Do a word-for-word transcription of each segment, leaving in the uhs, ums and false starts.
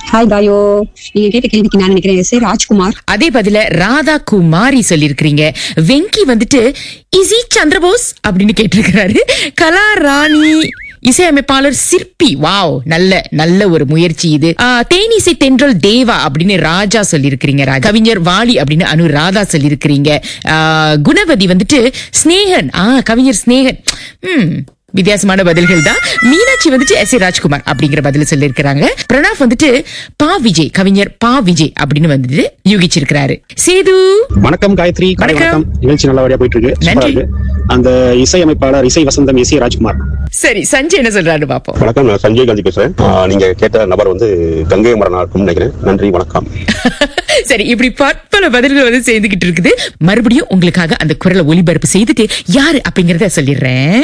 Hi Payo, நீங்க கேட்ட கேள்விக்கு நான் நினைக்கிறேன் எஸ் ஏ ராஜ்குமார். அதே பதில ராதா குமாரி சொல்லிருக்கீங்க. வெங்கி வந்துட்டு இசி சந்திரபோஸ் அப்படின்னு கேட்டிருக்கிறாரு. கலா ராணி இசையமைப்பாளர் சிற்பி, வாவ், நல்ல நல்ல ஒரு முயற்சி இது. தேனிசை தென்றல் தேவா அப்படின்னு ராஜா சொல்லிருக்கிறீங்க. கவிஞர் வாலி அப்படின்னு அனுராதா சொல்லிருக்கிறீங்க. குணவதி வந்துட்டு ஸ்னேகன், ஆ கவிஞர் ஸ்னேகன். ம் வித்தியாசமான பதில்கள் தான். மீனாட்சி வந்துட்டு எஸ் ஏ ராஜ்குமார் அப்படிங்கிற பதில சொல்லிருக்கிறாங்க. பிரணாப் வந்துட்டு பா விஜய், கவிஞர் பா விஜய் அப்படின்னு வந்துட்டு யூகிச்சிருக்கிறாரு. சேது வணக்கம். காயத்ரி வணக்கம். நிகழ்ச்சி நல்லபடியா போயிட்டு இருக்கு. நன்றி. அந்த இசையமைப்பாளர் இசை வசந்தம் எஸ் ஏ ராஜ்குமார். சரி, சஞ்சய் என்ன சொல்றாரு பாப்போம். வணக்கம், நான் சஞ்சய் காந்தி பேசுறேன். நீங்க கேட்ட நபர் வந்து கங்கை மரனா இருக்கும் நினைக்கிறேன். நன்றி, வணக்கம். சரி, இப்படி பற்பல பதில்கள் வந்து செய்துகிட்டு இருக்குது. மறுபடியும் உங்களுக்காக அந்த குரலை ஒளிபரப்பு செய்துட்டு யாரு அப்படிங்கறத சொல்லிடுறேன்.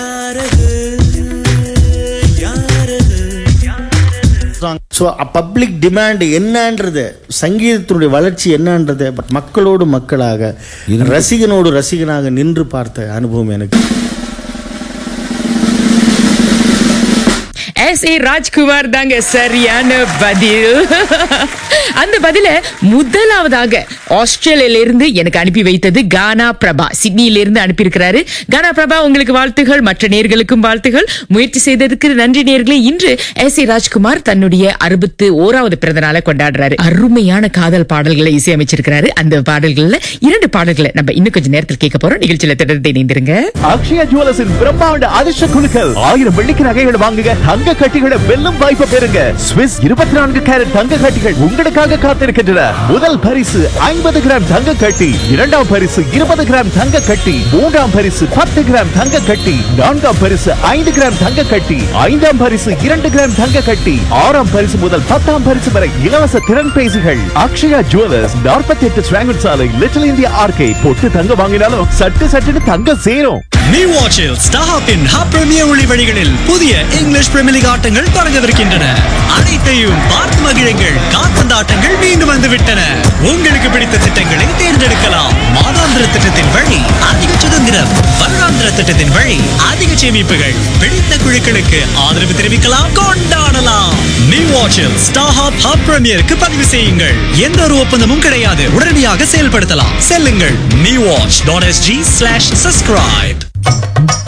பப்ளிக் டிமாண்ட் என்னன்றது, சங்கீதத்தினுடைய வளர்ச்சி என்னன்றது மக்களோடு மக்களாக, ரசிகனோடு ரசிகனாக நின்று பார்த்த அனுபவம் எனக்கு. எஸ் ஏ ராஜ்குமார் தாங்க சரியான பதில். அந்த பதில முதலாவதாக ஆஸ்திரேலியால இருந்து எனக்கு அனுப்பி வைத்தது கானா பிரபா, சிட்னியில இருந்து அனுப்பியிருக்கிறாரு. கானா பிரபா, உங்களுக்கு வாழ்த்துகள், மற்ற நேர்களுக்கும் வாழ்த்துகள். முயற்சி செய்ததுக்கு நன்றி நேர்களே. இன்று எஸ் ஏ ராஜ்குமார் தன்னுடைய அறுபத்து ஓராவது பிறந்த நாளை கொண்டாடுறாரு. அருமையான காதல் பாடல்களை இசையமைச்சிருக்கிறாரு. அந்த பாடல்கள்ல இரண்டு பாடல்களை நம்ம இன்னும் கொஞ்சம் நேரத்தில் கேட்க போறோம். நிகழ்ச்சியில தொடர்ந்து இணைந்திருங்க. அக்ஷயா ஜுவல்லர்ஸின் பிரம்மாண்ட அதிர்ஷ்ட குழுக்கள். ஆயிரம் வெள்ளிக்கு நகைகள் வாங்குங்க, தங்க கட்டிகளை வெல்லும் வாய்ப்பு பெறுங்க. ஸ்விஸ் இருபத்தி நான்கு கேரட் தங்க கட்டிகள் உங்களுக்காக காத்திருக்கின்றன. முதல் பரிசு ஐம்பது கிராம் தங்க கட்டி, இரண்டாம் பரிசு இருபது கிராம் தங்க கட்டி, மூன்றாம் பரிசு பத்து கிராம் தங்க கட்டி, நான்காம் பரிசு ஐந்து கிராம் தங்க கட்டி, ஐந்தாம் பரிசு இரண்டு கிராம் தங்க கட்டி, ஆறாம் பரிசு முதல் பத்தாம் பரிசு வரை இலவச திறன் பேசிகள். அக்ஷயா ஜுவல்லர்ஸ், நாற்பத்தி எட்டு ஸ்வாங்கன் சாலை, லிட்டில் இந்தியா ஆர்கேட். பொட்டு தங்க வாங்கினாலும் சட்டு சட்டுன்னு தங்க சேரும். நீ வாட்சில் ஸ்டாஹாப்பின் ஹாப் பிரீமியர் ஒளி வழிகளில் புதிய இங்கிலீஷ் பிரீமியர் லீக் ஆட்டங்கள் தொடங்கவிருக்கின்றன. அனைத்தையும் பார்த்து மகிழுங்கள். கால்பந்து ஆட்டங்கள் மீண்டும் வந்துவிட்டன. உங்களுக்கு பிடித்த திட்டங்களை தேர்ந்தெடுக்கலாம். மாதாந்திர திட்டத்தின் வழி அதிக சுதந்திரம், வருடாந்திர திட்டத்தின் வழி அதிக சேமிப்புகள். பிடித்த குழுக்களுக்கு ஆதரவு தெரிவிக்கலாம், கொண்டாடலாம். நீ வாட்சில் ஸ்டாஹாப் ஹாப் பிரீமியருக்கு பதிவு செய்யுங்கள். எந்த ஒரு ஒப்பந்தமும் கிடையாது, உடனடியாக செயல்படுத்தலாம். செல்லுங்கள் நீ watch dot SG slash subscribe.